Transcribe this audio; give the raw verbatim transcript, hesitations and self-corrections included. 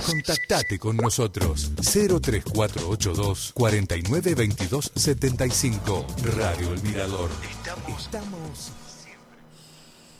Contactate con nosotros cero tres cuatro ocho dos cuarenta y nueve veintidós setenta y cinco. Radio El Mirador. Estamos, estamos